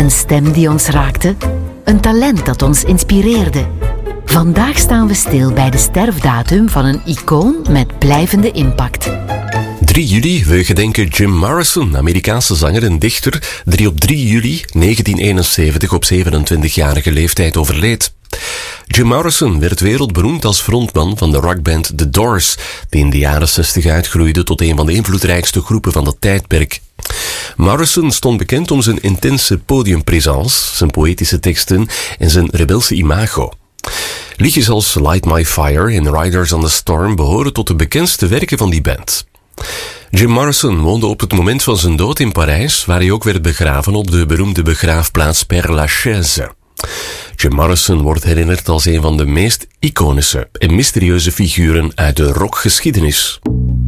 Een stem die ons raakte, een talent dat ons inspireerde. Vandaag staan we stil bij de sterfdatum van een icoon met blijvende impact. 3 juli, we gedenken Jim Morrison, Amerikaanse zanger en dichter, die op 3 juli 1971 op 27-jarige leeftijd overleed. Jim Morrison werd wereldberoemd als frontman van de rockband The Doors, die in de jaren 60 uitgroeide tot een van de invloedrijkste groepen van dat tijdperk. Morrison stond bekend om zijn intense podiumpresence, zijn poëtische teksten en zijn rebelse imago. Liedjes als Light My Fire en Riders on the Storm behoren tot de bekendste werken van die band. Jim Morrison woonde op het moment van zijn dood in Parijs, waar hij ook werd begraven op de beroemde begraafplaats Père Lachaise. Jim Morrison wordt herinnerd als een van de meest iconische en mysterieuze figuren uit de rockgeschiedenis.